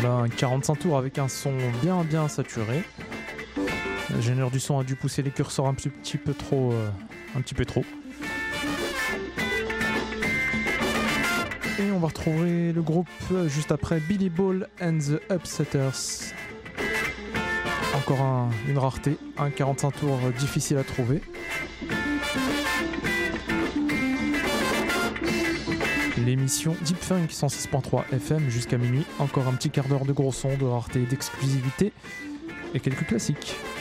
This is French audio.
Voilà, un 45 tours avec un son bien saturé. L'ingénieur du son a dû pousser les curseurs un petit peu trop. Et on va retrouver le groupe juste après, Billy Ball and the Upsetters. Encore une rareté, un 45 tours difficile à trouver. L'émission Deep Funk 106.3 FM jusqu'à minuit. Encore un petit quart d'heure de gros son, de rareté, d'exclusivité et quelques classiques.